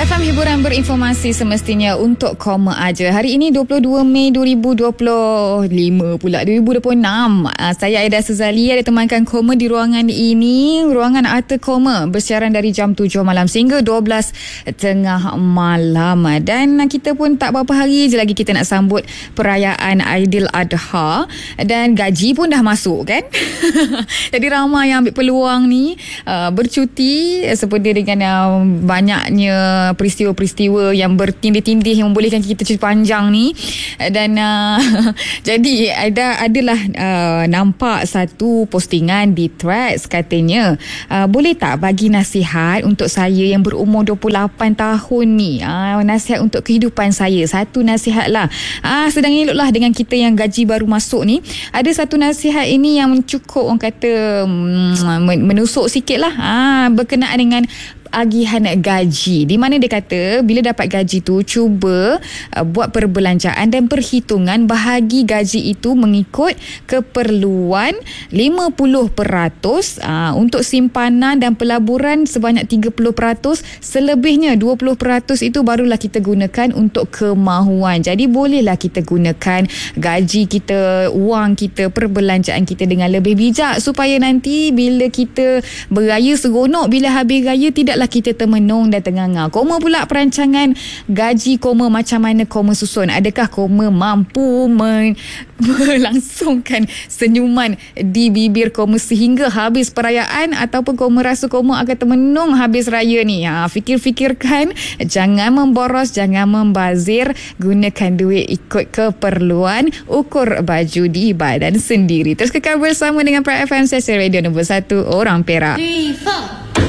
FM hiburan berinformasi semestinya untuk koma aja. Hari ini 22 Mei 2025 pula 2026. Saya Aida Suzali ada temankan koma di ruangan ini, ruangan Arthur Koma, bersiaran dari jam 7 malam sehingga 12 tengah malam. Dan kita pun tak berapa hari je lagi kita nak sambut perayaan Aidiladha dan gaji pun dah masuk kan. Jadi ramai yang ambil peluang ni bercuti seperti dengan banyaknya peristiwa-peristiwa yang bertindih-tindih yang membolehkan kita cuti panjang ni. Dan jadi adalah nampak satu postingan di Threads, katanya boleh tak bagi nasihat untuk saya yang berumur 28 tahun ni, nasihat untuk kehidupan saya, satu nasihat lah. Sedang eloklah dengan kita yang gaji baru masuk ni, ada satu nasihat ini yang cukup orang kata menusuk sikit lah, berkenaan dengan agihan gaji, di mana dia kata bila dapat gaji tu cuba buat perbelanjaan dan perhitungan bahagi gaji itu mengikut keperluan 50% untuk simpanan dan pelaburan sebanyak 30%, selebihnya 20% itu barulah kita gunakan untuk kemahuan. Jadi bolehlah kita gunakan gaji kita, wang kita, perbelanjaan kita dengan lebih bijak supaya nanti bila kita beraya seronok, bila habis raya tidaklah kita termenung dan ternganga. Koma pula perancangan gaji koma, macam mana koma susun? Adakah koma mampu melangsungkan senyuman di bibir koma sehingga habis perayaan, ataupun koma rasa koma akan termenung habis raya ni? Fikir-fikirkan, jangan memboros, jangan membazir, gunakan duit ikut keperluan, ukur baju di badan sendiri. Terus kekal bersama dengan Pride FM, stesen radio nombor 1 orang Perak. 3, 4